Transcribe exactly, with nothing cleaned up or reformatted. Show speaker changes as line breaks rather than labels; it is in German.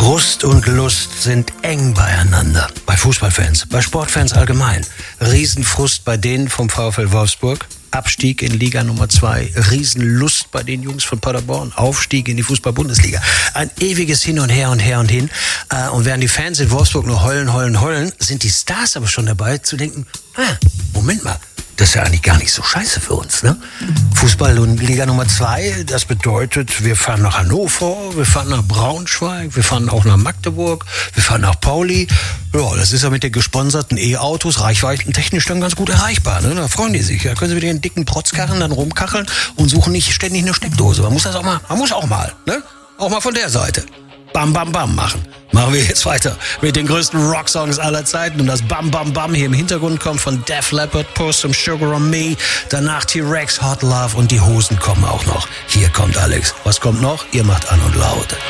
Frust und Lust sind eng beieinander. Bei Fußballfans, bei Sportfans allgemein. Riesenfrust bei denen vom VfL Wolfsburg. Abstieg in Liga Nummer zwei. Riesenlust bei den Jungs von Paderborn. Aufstieg in die Fußball-Bundesliga. Ein ewiges Hin und Her und Her und Hin. Und während die Fans in Wolfsburg nur heulen, heulen, heulen, sind die Stars aber schon dabei zu denken, ah, Moment mal, das ist ja eigentlich gar nicht so scheiße für uns, ne? Fußball und Liga Nummer zwei, das bedeutet, wir fahren nach Hannover, wir fahren nach Braunschweig, wir fahren auch nach Magdeburg, wir fahren nach Pauli. Ja, das ist ja mit den gesponserten E-Autos reichweitentechnisch dann ganz gut erreichbar, ne? Da freuen die sich. Da können sie mit ihren dicken Protzkarren dann rumkacheln und suchen nicht ständig eine Steckdose. Man muss das auch mal, man muss auch mal, ne? Auch mal von der Seite. Bam, bam, bam machen. Machen wir jetzt weiter mit den größten Rocksongs aller Zeiten. Und das Bam, Bam, Bam hier im Hintergrund kommt von Def Leppard, Pour Some Sugar on Me. Danach T-Rex, Hot Love und die Hosen kommen auch noch. Hier kommt Alex. Was kommt noch? Ihr macht an und laut.